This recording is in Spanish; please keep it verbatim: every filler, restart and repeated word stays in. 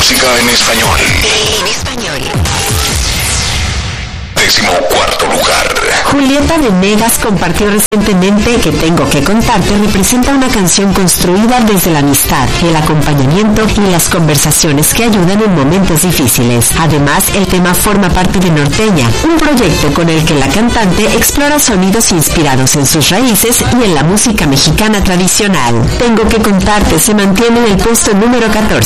música en español. En español. Décimo cuarto lugar. Julieta Venegas compartió recientemente que Tengo que contarte representa una canción construida desde la amistad, el acompañamiento y las conversaciones que ayudan en momentos difíciles. Además, el tema forma parte de Norteña, un proyecto con el que la cantante explora sonidos inspirados en sus raíces y en la música mexicana tradicional. Tengo que contarte se mantiene en el puesto número catorce.